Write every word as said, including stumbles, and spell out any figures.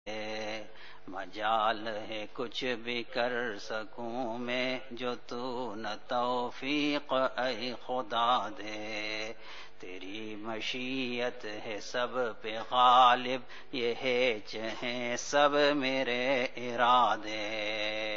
मजाल है कुछ भी कर सकूं मैं जो तू न तौफीक ऐ खुदा दे। तेरी मशीयत है सब पे गालिब, ये है चाहे सब मेरे इरादे।